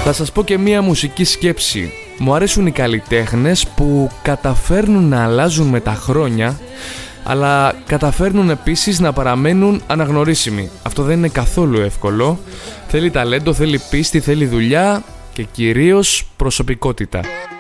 Θα σας πω και μία μουσική σκέψη. Μου αρέσουν οι καλλιτέχνες που καταφέρνουν να αλλάζουν με τα χρόνια, αλλά καταφέρνουν επίσης να παραμένουν αναγνωρίσιμοι. Αυτό δεν είναι καθόλου εύκολο. Θέλει ταλέντο, θέλει πίστη, θέλει δουλειά και κυρίως προσωπικότητα.